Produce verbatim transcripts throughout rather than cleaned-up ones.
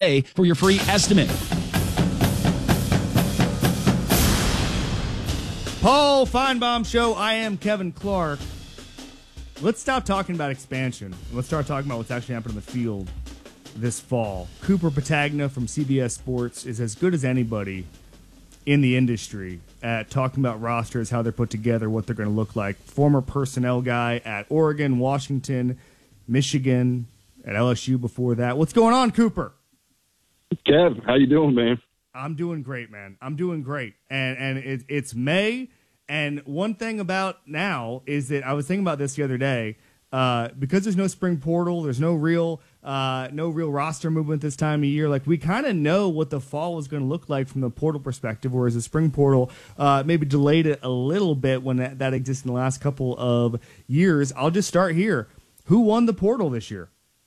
for your free estimate. Paul Feinbaum Show. I am Kevin Clark. Let's stop talking about expansion. Let's start talking about what's actually happening on the field this fall. Cooper Patagna from C B S Sports is as good as anybody in the industry at talking about rosters, how they're put together, what they're going to look like. Former personnel guy at Oregon, Washington, Michigan, at L S U before that. What's going on, Cooper? Kev, how you doing, man? I'm doing great, man. I'm doing great. And and it, it's May, and one thing about now is that I was thinking about this the other day. Uh, because there's no spring portal, there's no real uh, no real roster movement this time of year. Like, we kind of know what the fall is going to look like from the portal perspective, whereas the spring portal uh, maybe delayed it a little bit when that, that existed in the last couple of years. I'll just start here. Who won the portal this year?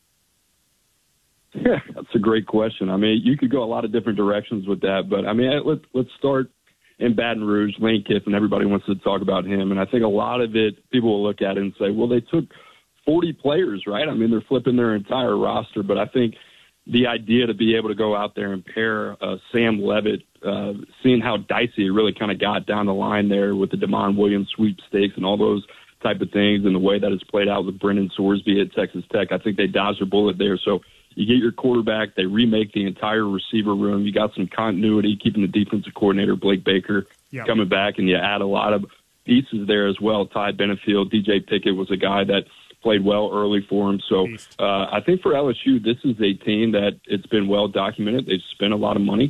Yeah, that's a great question. I mean, you could go a lot of different directions with that, but I mean, let's let's start in Baton Rouge. Lane Kiffin, everybody wants to talk about him, and I think a lot of it, people will look at it and say, well, they took forty players, right? I mean, they're flipping their entire roster, but I think the idea to be able to go out there and pair uh, Sam Levitt, uh, seeing how dicey it really kind of got down the line there with the Damon Williams sweepstakes and all those type of things, and the way that it's played out with Brendan Sorsby at Texas Tech, I think they dodged a bullet there. So you get your quarterback, they remake the entire receiver room. You got some continuity, keeping the defensive coordinator, Blake Baker, yep. coming back, and you add a lot of pieces there as well. Ty Benefield, D J Pickett was a guy that played well early for him. So uh, I think for L S U, this is a team that it's been well documented. They've spent a lot of money,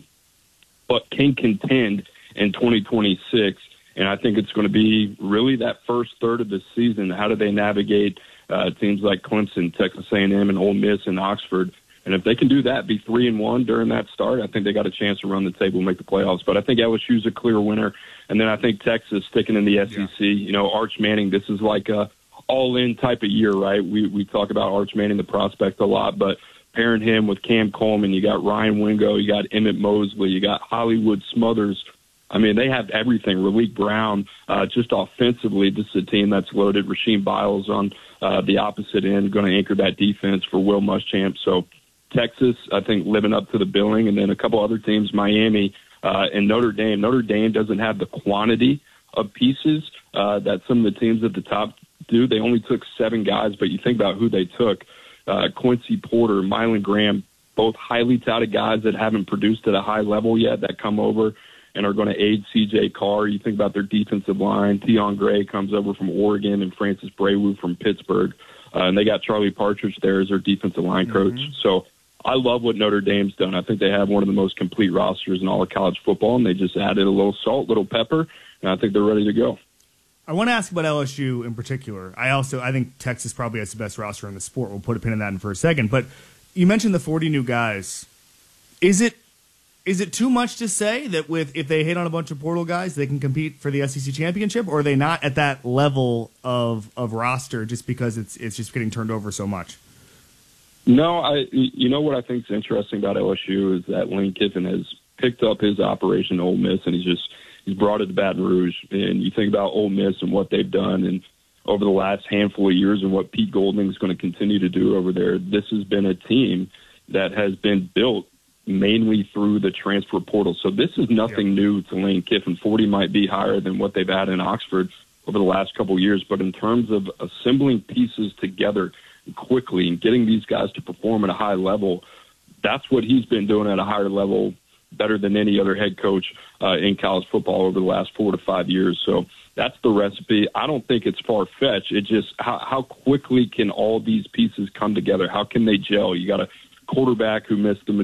but can contend in twenty twenty-six. And I think it's going to be really that first third of the season. How do they navigate uh, teams like Clemson, Texas A and M, and Ole Miss and Oxford? And if they can do that, be three and one during that start, I think they got a chance to run the table and make the playoffs. But I think L S U's a clear winner. And then I think Texas sticking in the S E C. Yeah. You know, Arch Manning, this is like a all-in type of year, right? We we talk about Arch Manning, the prospect, a lot, but pairing him with Cam Coleman, you got Ryan Wingo, you got Emmett Mosley, you got Hollywood Smothers. I mean, they have everything. Raleek Brown, uh, just offensively, this is a team that's loaded. Rasheem Biles on uh, the opposite end, going to anchor that defense for Will Muschamp. So Texas, I think, living up to the billing. And then a couple other teams, Miami uh, and Notre Dame. Notre Dame doesn't have the quantity of pieces uh, that some of the teams at the top do. They only took seven guys, but you think about who they took. Uh, Quincy Porter, Mylan Graham, both highly touted guys that haven't produced at a high level yet that come over and are going to aid C J Carr. You think about their defensive line. Tion Gray comes over from Oregon and Francis Braywood from Pittsburgh. Uh, and they got Charlie Partridge there as their defensive line coach. Mm-hmm. So I love what Notre Dame's done. I think they have one of the most complete rosters in all of college football, and they just added a little salt, little pepper, and I think they're ready to go. I want to ask about L S U in particular. I also I think Texas probably has the best roster in the sport. We'll put a pin in that in for a second. But you mentioned the forty new guys. Is it Is it too much to say that with if they hit on a bunch of portal guys, they can compete for the S E C championship, or are they not at that level of of roster just because it's it's just getting turned over so much? No, I. You know what I think is interesting about L S U is that Lane Kiffin has picked up his operation Ole Miss, and he's just he's brought it to Baton Rouge. And you think about Ole Miss and what they've done, and over the last handful of years, and what Pete Golding is going to continue to do over there. This has been a team that has been built mainly through the transfer portal. So this is nothing yep. new to Lane Kiffin. forty might be higher than what they've had in Oxford over the last couple of years, but in terms of assembling pieces together quickly and getting these guys to perform at a high level, that's what he's been doing at a higher level better than any other head coach uh, in college football over the last four to five years. So that's the recipe. I don't think it's far-fetched. It just how, how quickly can all these pieces come together? How can they gel? You got a quarterback who missed the